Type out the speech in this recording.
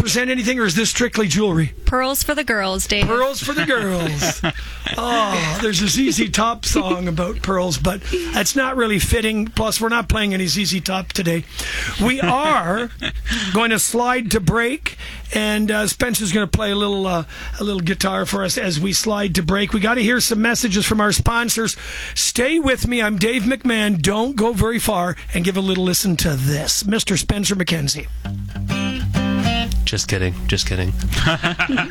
represent anything, or is this strictly jewelry? Pearls for the girls, Dave. Pearls for the girls. Oh, there's a ZZ Top song about pearls, but that's not really fitting. Plus, we're not playing any ZZ Top today. We are going to slide to break, and Spencer's going to play a little guitar for us as we slide to break. We got to hear some messages from our sponsors. Stay with me. I'm Dave McMahon. Don't go very far, and give a little listen to this. Mr. Spencer McKenzie. Just kidding.